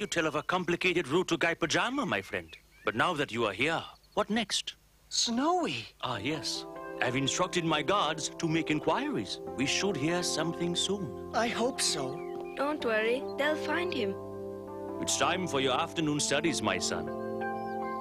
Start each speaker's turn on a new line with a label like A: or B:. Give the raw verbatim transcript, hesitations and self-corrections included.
A: You tell of a complicated route to Gai Pajama, my friend. But now that you are here, what next?
B: Snowy!
A: Ah, yes. I've instructed my guards to make inquiries. We should hear something soon.
B: I hope so.
C: Don't worry, they'll find him.
A: It's time for your afternoon studies, my son.